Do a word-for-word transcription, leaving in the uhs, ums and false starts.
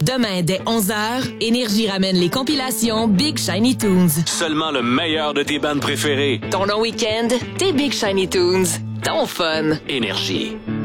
Demain, dès onze heures, Énergie ramène les compilations Big Shiny Tunes. Seulement le meilleur de tes bandes préférées. Ton long week-end, tes Big Shiny Tunes. Ton fun. Énergie.